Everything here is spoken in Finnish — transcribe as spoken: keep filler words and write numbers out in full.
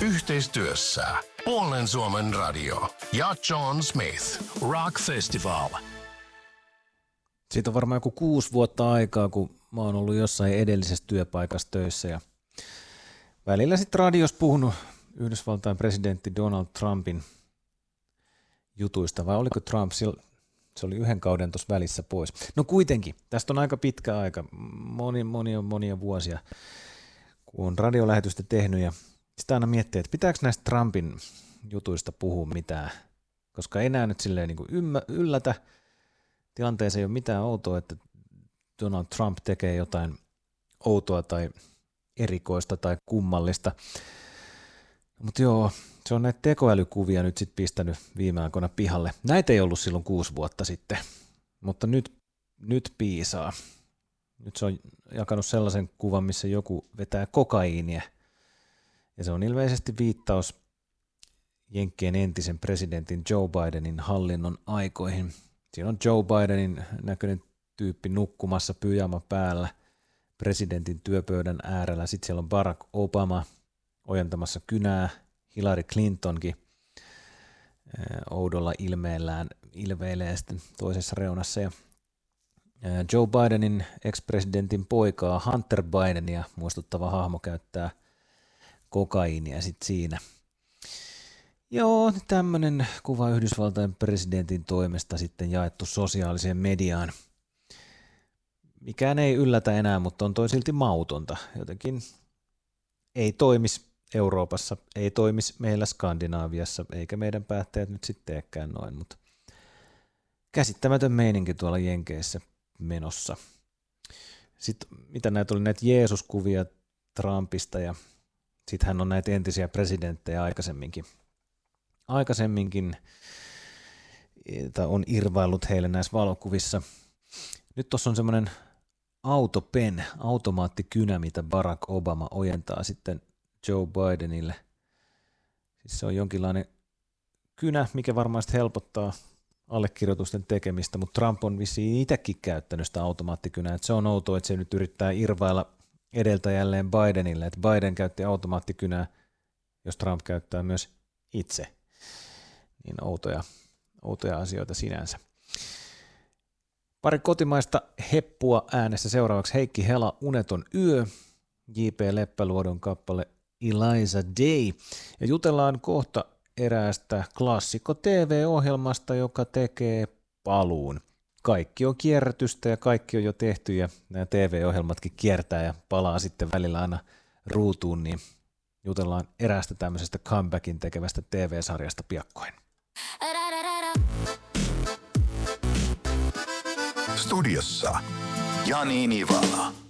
Yhteistyössä Puolen Suomen radio ja John Smith Rock Festival. Siitä on varmaan joku kuusi vuotta aikaa, kun mä oon ollut jossain edellisessä työpaikassa töissä ja välillä sitten radiossa puhunut Yhdysvaltain presidentti Donald Trumpin jutuista, vai oliko Trump, se oli yhden kauden tuossa välissä pois. No kuitenkin, tästä on aika pitkä aika, moni, monia, monia vuosia, kun on radiolähetystä tehnyt ja sitä aina miettii, että pitääkö näistä Trumpin jutuista puhua mitään, koska ei enää nyt silleen niin kuin yllätä, tilanteessa ei ole mitään outoa, että Donald Trump tekee jotain outoa tai erikoista tai kummallista. Mutta joo, se on näitä tekoälykuvia nyt sitten pistänyt viime aikoina pihalle. Näitä ei ollut silloin kuusi vuotta sitten, mutta nyt, nyt piisaa. Nyt se on jakanut sellaisen kuvan, missä joku vetää kokaiinia. Ja se on ilmeisesti viittaus Jenkkien entisen presidentin Joe Bidenin hallinnon aikoihin. Siinä on Joe Bidenin näköinen tyyppi nukkumassa pyjama päällä presidentin työpöydän äärellä. Sitten siellä on Barack Obama ojentamassa kynää, Hillary Clintonkin oudolla ilmeellään ilveilee sitten toisessa reunassa. Ja Joe Bidenin ex-presidentin poikaa Hunter Bidenia muistuttava hahmo käyttää kokaiinia sitten siinä. Joo, tämmöinen kuva Yhdysvaltain presidentin toimesta sitten jaettu sosiaaliseen mediaan. Mikään ei yllätä enää, mutta on toi silti mautonta. Jotenkin ei toimisi Euroopassa, ei toimisi meillä Skandinaaviassa, eikä meidän päättäjät nyt sitten teekään noin, mutta käsittämätön meininki tuolla Jenkeissä menossa. Sitten mitä näitä oli näitä Jeesus-kuvia Trumpista ja sitten hän on näitä entisiä presidenttejä aikaisemminkin. Aikaisemminkin tai on irvaillut heille näissä valokuvissa. Nyt tuossa on semmoinen autopen, automaattikynä, mitä Barack Obama ojentaa sitten Joe Bidenille. Siis se on jonkinlainen kynä, mikä varmaan helpottaa allekirjoitusten tekemistä, mutta Trump on vissiin itsekin käyttänyt sitä automaattikynää. Et se on outoa, että se nyt yrittää irvailla edeltäjälleen Bidenille, että Biden käytti automaattikynää, jos Trump käyttää myös itse. Niin outoja, outoja asioita sinänsä. Pari kotimaista heppua äänessä seuraavaksi Heikki Hela, Uneton yö, J P Leppäluodon kappale Eliza Day. Ja jutellaan kohta eräästä klassikko T V-ohjelmasta, joka tekee paluun. Kaikki on kierrätystä ja kaikki on jo tehty ja nämä T V-ohjelmatkin kiertää ja palaa sitten välillä aina ruutuun, niin jutellaan eräästä tämmöisestä comebackin tekevästä T V-sarjasta piakkoin. Studiossa Jani Nivala.